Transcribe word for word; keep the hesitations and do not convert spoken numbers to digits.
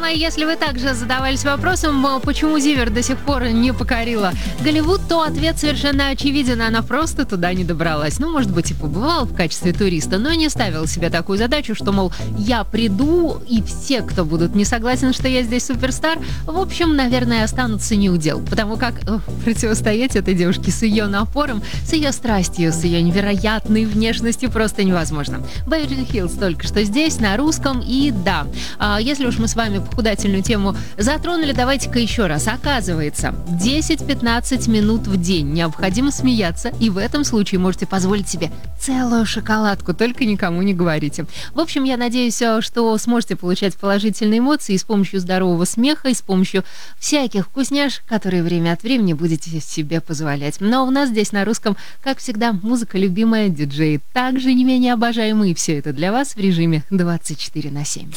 мои, если вы также задавались вопросом, почему Зиверт до сих пор не покорила Голливуд, то ответ совершенно очевиден. Она просто туда не добралась. Ну, может быть, и побывала в качестве туриста, но не ставила себе такую задачу, что, мол, я приду, и все, кто будут не согласен, что я здесь суперстар, в общем, наверное, останутся не у дел. Потому как о, противостоять этой девушке с ее напором, с ее страстью, с ее невероятной внешностью просто невозможно. Беверли Хиллз только что здесь, на русском, и да, если уж мы с вами похудательную тему затронули, давайте-ка еще раз. Оказывается, десять-пятнадцать минут в день необходимо смеяться, и в этом случае можете позволить себе целую шоколадку, только никому не говорите. В общем, я надеюсь, что сможете получать положительные эмоции и с помощью здорового смеха, и с помощью всяких вкусняшек, которые время от времени будете себе позволять. Но у нас здесь на русском, как всегда, музыка любимая, диджеи также не менее обожаемые, и все это для вас в режиме двадцать четыре на семь.